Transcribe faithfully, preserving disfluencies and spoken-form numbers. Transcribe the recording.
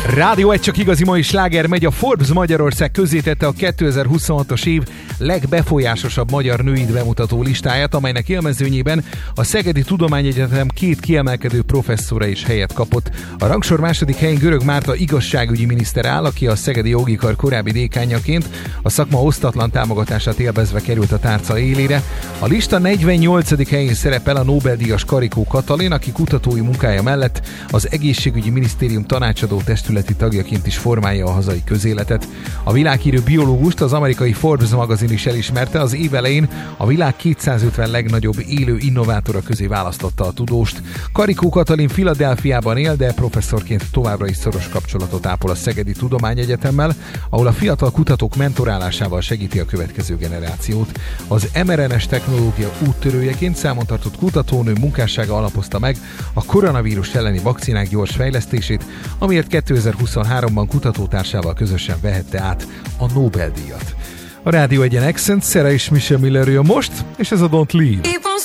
Rádió egy csak igazi mai sláger megy. A Forbes Magyarország közzétette a kétezer-huszonhatos év legbefolyásosabb magyar nőit bemutató listáját, amelynek élmezőnyében a Szegedi Tudományegyetem két kiemelkedő professzora is helyet kapott. A rangsor második helyén Görög Márta igazságügyi miniszter áll, aki a Szegedi Jogi Kar korábbi dékánjaként a szakma osztatlan támogatását élvezve került a tárca élére. A lista negyvennyolcadik helyén szerepel a Nobel-díjas Karikó Katalin, aki kutatói munkája mellett az Egészségügyi Minisztérium tanácsadó testületi tagjaként is formálja a hazai közéletet. A világhírű biológust az amerikai Forbes magazin is elismerte, az év elején a világ kétszázötven legnagyobb élő innovátora közé választotta a tudóst. Karikó Katalin Philadelphiában él, de professzorként továbbra is szoros kapcsolatot ápol a Szegedi Tudományegyetemmel, ahol a fiatal kutatók mentorálásával segíti a következő generációt. Az em er en es technológia úttörőjeként számon tartott kutatónő munkássága alapozta meg a koronavírus elleni vakcinák gyors fejlesztését, amiért kétezer-huszonháromban kutatótársával közösen vehette át a Nobel-díjat. A Rádió egyen Accent, Sarah és Michelle Miller jön most, és ez a Don't Leave.